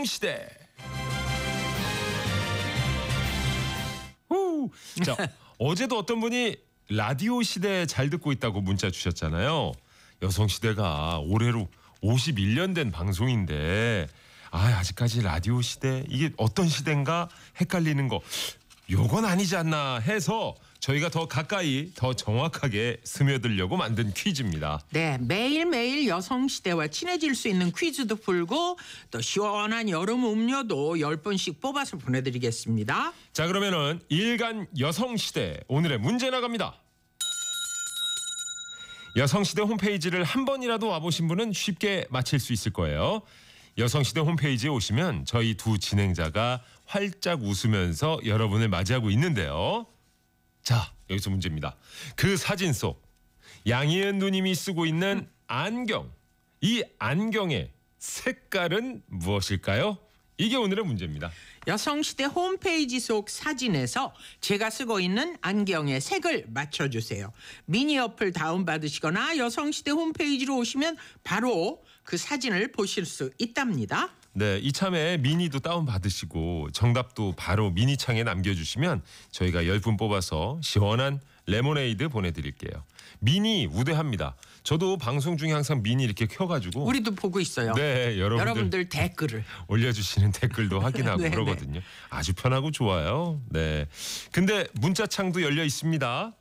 여성시대. 자, 어제도 어떤 분이 라디오 시대 잘 듣고 있다고 문자 주셨잖아요. 여성시대가 올해로 51년 된 방송인데 아직까지 라디오 시대 이게 어떤 시대인가 헷갈리는 거 요건 아니지 않나 해서 저희가 더 가까이 더 정확하게 스며들려고 만든 퀴즈입니다. 네, 매일매일 여성시대와 친해질 수 있는 퀴즈도 풀고 또 시원한 여름 음료도 10분씩 뽑아서 보내드리겠습니다. 자, 그러면은 일간 여성시대 오늘의 문제 나갑니다. 여성시대 홈페이지를 한 번이라도 와보신 분은 쉽게 맞힐 수 있을 거예요. 여성시대 홈페이지에 오시면 저희 두 진행자가 활짝 웃으면서 여러분을 맞이하고 있는데요. 자, 여기서 문제입니다. 그 사진 속 양희은 누님이 쓰고 있는 안경, 이 안경의 색깔은 무엇일까요? 이게 오늘의 문제입니다. 여성시대 홈페이지 속 사진에서 제가 쓰고 있는 안경의 색을 맞춰주세요. 미니 어플 다운받으시거나 여성시대 홈페이지로 오시면 바로 그 사진을 보실 수 있답니다. 네, 이참에 미니도 다운받으시고 정답도 바로 미니창에 남겨주시면 저희가 10분 뽑아서 시원한 레모네이드 보내드릴게요. 미니 우대합니다. 저도 방송 중에 항상 미니 이렇게 켜가지고 우리도 보고 있어요. 네, 여러분들 댓글을 올려주시는 댓글도 확인하고 네, 그러거든요. 아주 편하고 좋아요. 네, 근데 문자창도 열려 있습니다.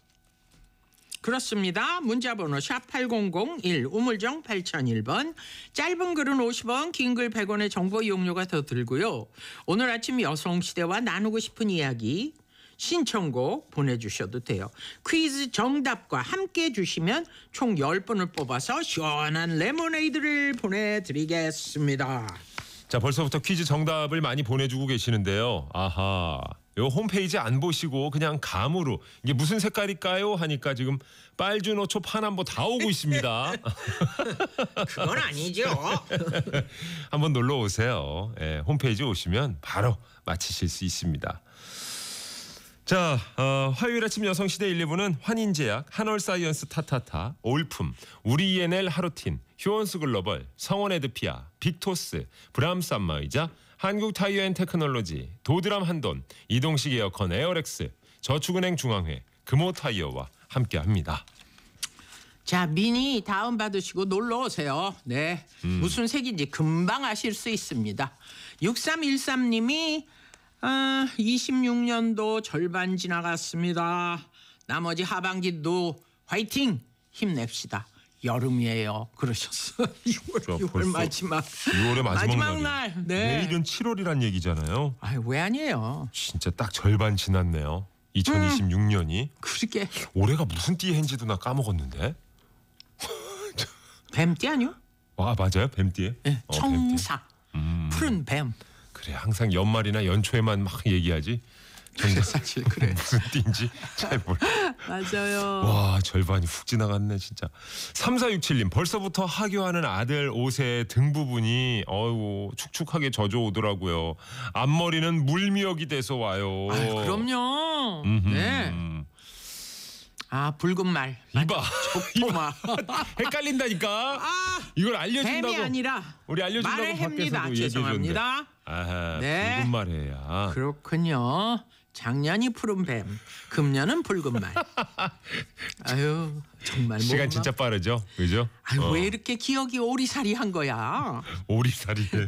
그렇습니다. 문자번호 샵8001 우물정 8001번 짧은 글은 50원 긴 글 100원의 정보 이용료가 더 들고요. 오늘 아침 여성시대와 나누고 싶은 이야기 신청곡 보내주셔도 돼요. 퀴즈 정답과 함께 주시면 총 10분을 뽑아서 시원한 레모네이드를 보내드리겠습니다. 자, 벌써부터 퀴즈 정답을 많이 보내주고 계시는데요. 아하, 요 홈페이지 안 보시고 그냥 감으로 이게 무슨 색깔일까요? 하니까 지금 빨주노초 파남보 다 오고 있습니다. 그건 아니죠. 한번 놀러 오세요. 예, 홈페이지 오시면 바로 맞히실 수 있습니다. 자, 화요일 아침 여성시대 1, 2부는 환인제약, 한올사이언스 타타타, 올품, 우리 ENL 하루틴, 휴원스 글로벌, 성원에드피아, 빅토스, 브람스 안마의자, 한국타이어앤테크놀로지, 도드람 한돈, 이동식 에어컨 에어렉스, 저축은행 중앙회, 금호타이어와 함께합니다. 자, 미니 다운받으시고 놀러오세요. 네, 무슨 색인지 금방 아실 수 있습니다. 6313님이 26년도 절반 지나갔습니다. 나머지 하반기도 화이팅! 힘냅시다. 여름이에요. 그러셨어요. 6월 마지막. 6월의 마지막 날. 네. 내일은 7월이란 얘기잖아요. 왜 아니에요? 진짜 딱 절반 지났네요. 2026년이. 그러게. 올해가 무슨 띠의 해인지도 나 까먹었는데. 뱀띠 아니요? 맞아요. 뱀띠에. 네, 청사. 푸른 뱀. 그래, 항상 연말이나 연초에만 막 얘기하지. 그래, 사실 그래. 무슨 띠인지 잘 몰라. 맞아요. 와, 절반이 훅 지나갔네 진짜. 3467님 벌써부터 하교하는 아들 옷의 등 부분이 축축하게 젖어오더라고요. 앞머리는 물미역이 돼서 와요. 그럼요. 네. 붉은 말. 이봐. 족보마. 헷갈린다니까. 이걸 알려준다고. 뱀이 아니라 우리 알려준다고 말을 합니다. 밖에서도 얘기해줬는데. 죄송합니다. 네. 붉은 말이야. 그렇군요. 작년이 푸른 뱀, 금년은 붉은 말. 아유, 정말 시간 진짜 빠르죠, 그죠? 왜 이렇게 기억이 오리사리한 거야? 오리살이에요.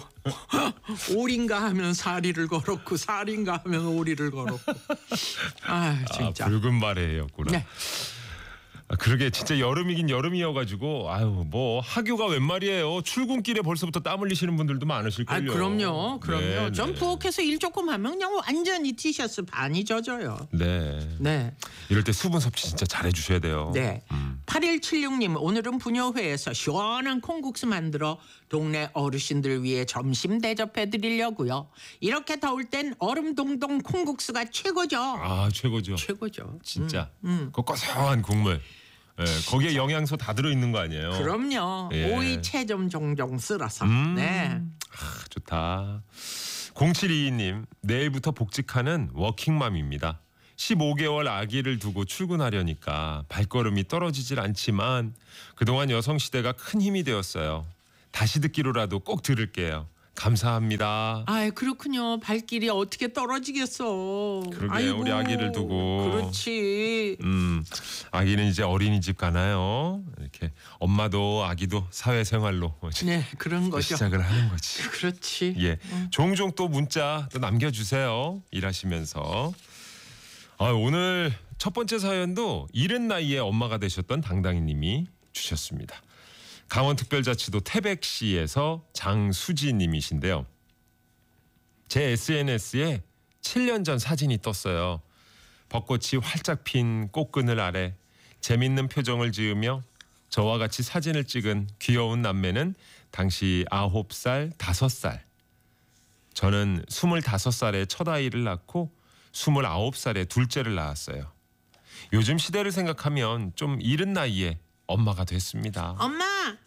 오리인가 하면 사리를 걸었고 사리인가 하면 오리를 걸었고. 진짜. 붉은 말이에요구나. 네. 그러게 진짜 여름이긴 여름이어가지고 뭐 하교가 웬 말이에요. 출근길에 벌써부터 땀 흘리시는 분들도 많으실걸요. 그럼요. 네, 전 부엌에서 일 조금 하면 그냥 완전히 티셔츠 반이 젖어요. 네. 이럴 때 수분 섭취 진짜 잘해주셔야 돼요. 네. 8176님 오늘은 부녀회에서 시원한 콩국수 만들어 동네 어르신들 위해 점심 대접해 드리려고요. 이렇게 더울 땐 얼음 동동 콩국수가 최고죠. 최고죠. 최고죠. 진짜. 그 고소한 국물. 네, 거기에 영양소 다 들어있는 거 아니에요? 그럼요. 예. 오이 채 좀 종종 쓸어서. 네. 좋다. 0722님 내일부터 복직하는 워킹맘입니다. 15개월 아기를 두고 출근하려니까 발걸음이 떨어지질 않지만 그동안 여성시대가 큰 힘이 되었어요. 다시 듣기로라도 꼭 들을게요. 감사합니다. 아, 그렇군요. 발길이 어떻게 떨어지겠어. 그러게, 아이고, 우리 아기를 두고. 그렇지. 아기는 이제 어린이집 가나요? 이렇게 엄마도 아기도 사회생활로 네, 그런 또 거죠. 시작을 하는 거지. 그렇지. 예, 종종 또 문자 또 남겨주세요. 일하시면서. 오늘 첫 번째 사연도 이른 나이에 엄마가 되셨던 당당이님이 주셨습니다. 강원특별자치도 태백시에서 장수지님이신데요. 제 SNS에 7년 전 사진이 떴어요. 벚꽃이 활짝 핀 꽃그늘 아래 재밌는 표정을 지으며 저와 같이 사진을 찍은 귀여운 남매는 당시 9살, 5살. 저는 25살에 첫 아이를 낳고 29살에 둘째를 낳았어요. 요즘 시대를 생각하면 좀 이른 나이에 엄마가 됐습니다. 엄마.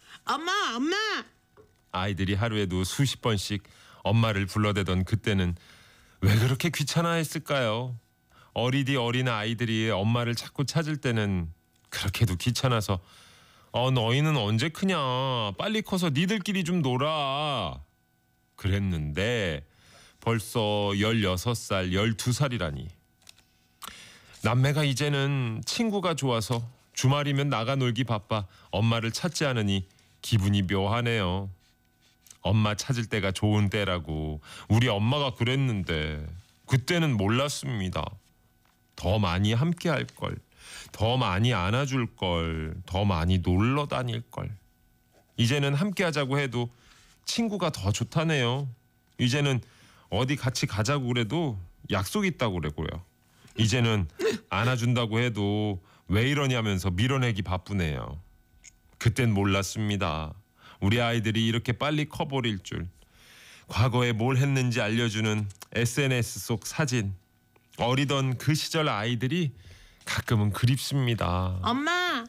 아이들이 하루에도 수십 번씩 엄마를 불러대던 그때는 왜 그렇게 귀찮아했을까요? 어리디 어린 아이들이 엄마를 자꾸 찾을 때는 그렇게도 귀찮아서 너희는 언제 크냐? 빨리 커서 니들끼리 좀 놀아. 그랬는데 벌써 16살, 12살이라니. 남매가 이제는 친구가 좋아서 주말이면 나가 놀기 바빠 엄마를 찾지 않으니 기분이 묘하네요. 엄마 찾을 때가 좋은 때라고 우리 엄마가 그랬는데 그때는 몰랐습니다. 더 많이 함께 할 걸, 더 많이 안아줄 걸, 더 많이 놀러 다닐 걸. 이제는 함께 하자고 해도 친구가 더 좋다네요. 이제는 어디 같이 가자고 그래도 약속 있다고 그러고요. 이제는 안아준다고 해도 왜 이러냐면서 밀어내기 바쁘네요. 그땐 몰랐습니다. 우리 아이들이 이렇게 빨리 커버릴 줄. 과거에 뭘 했는지 알려주는 SNS 속 사진. 어리던 그 시절 아이들이 가끔은 그립습니다. 엄마.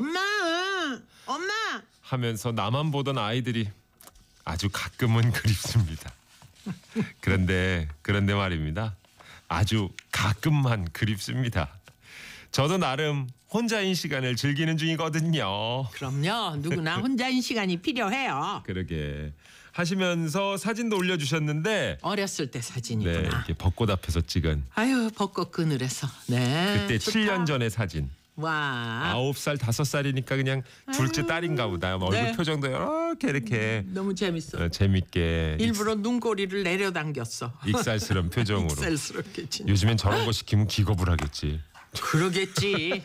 하면서 나만 보던 아이들이 아주 가끔은 그립습니다. 그런데 말입니다. 아주 가끔만 그립습니다. 저도 나름 혼자인 시간을 즐기는 중이거든요. 그럼요. 누구나 혼자인 시간이 필요해요. 그러게 하시면서 사진도 올려주셨는데 어렸을 때 네, 사진이구나. 이렇게 벚꽃 앞에서 찍은 아유, 벚꽃 그늘에서. 네. 그때 좋다. 7년 전의 사진. 와. 9살, 5살이니까 그냥 둘째 딸인가 보다. 얼굴 네. 표정도 이렇게 너무 재밌어. 재밌게 일부러 눈꼬리를 내려당겼어. 익살스러운 표정으로. 쌀스럽게 진짜. 요즘엔 저런 거 시키면 기겁을 하겠지. 그러겠지.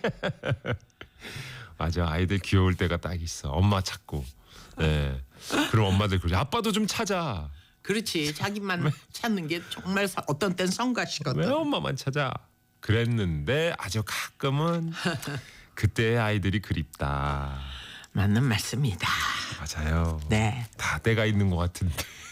맞아, 아이들 귀여울 때가 딱 있어. 엄마 찾고. 네. 그럼 엄마들 그러지. 아빠도 좀 찾아. 그렇지. 자기만 찾는 게 정말 어떤 땐 왜 성가시거든. 엄마만 찾아? 그랬는데 아주 가끔은 그때의 아이들이 그립다. 맞는 말씀이다. 맞아요. 네. 다 때가 있는 것 같은데.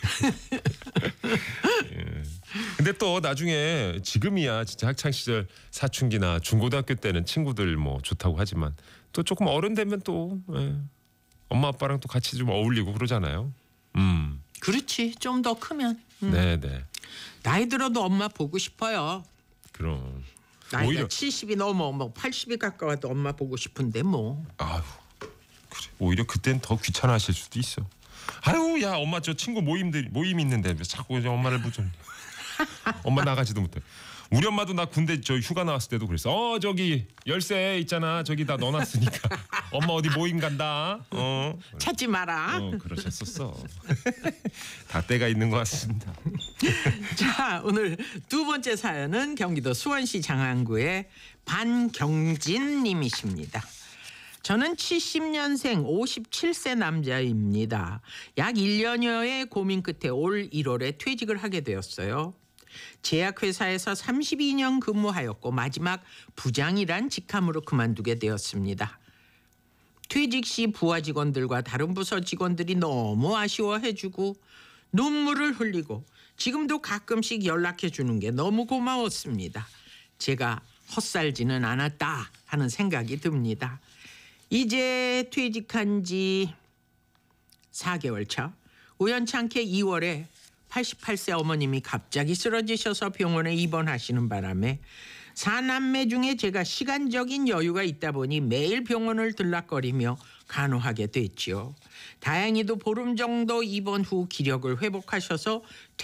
예. 근데 또 나중에 지금이야 진짜 학창 시절 사춘기나 중고등학교 때는 친구들 뭐 좋다고 하지만 또 조금 어른 되면 또 엄마 아빠랑 또 같이 좀 어울리고 그러잖아요. 그렇지. 좀 더 크면. 네네. 나이 들어도 엄마 보고 싶어요. 그럼 나이가 오히려 70이 넘어 뭐 80이 가까워도 엄마 보고 싶은데 뭐. 아유 그래 오히려 그땐 더 귀찮아하실 수도 있어. 아유 야 엄마 저 친구 모임 있는데 왜 자꾸 이제 엄마를 보자. 엄마 나가지도 못해. 우리 엄마도 나 군대 저 휴가 나왔을 때도 그랬어. 저기 열쇠 있잖아. 저기 다 넣어놨으니까. 엄마 어디 모임 간다. 찾지 마라. 그러셨었어. 다 때가 있는 것 같습니다. 자, 오늘 두 번째 사연은 경기도 수원시 장안구의 반경진 님이십니다. 저는 70년생 57세 남자입니다. 약 1년여의 고민 끝에 올 1월에 퇴직을 하게 되었어요. 제약회사에서 32년 근무하였고 마지막 부장이란 직함으로 그만두게 되었습니다. 퇴직 시 부하 직원들과 다른 부서 직원들이 너무 아쉬워해주고 눈물을 흘리고 지금도 가끔씩 연락해주는 게 너무 고마웠습니다. 제가 헛살지는 않았다 하는 생각이 듭니다. 이제 퇴직한 지 4개월 차 우연찮게 2월에 88세 어머님이 갑자기 쓰러지셔서 병원에 입원하시는 바람에 4남매 중에 제가 시간적인 여유가 있다 보니 매일 병원을 들락거리며 간호하게 됐지요. 다행히도 보름 정도 입원 후 기력을 회복하셔서